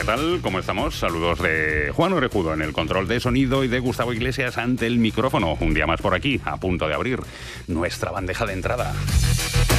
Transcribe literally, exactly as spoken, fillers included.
tal? ¿Cómo estamos? Saludos de Juan Orejudo en el control de sonido y de Gustavo Iglesias ante el micrófono. Un día más por aquí, a punto de abrir nuestra bandeja de entrada.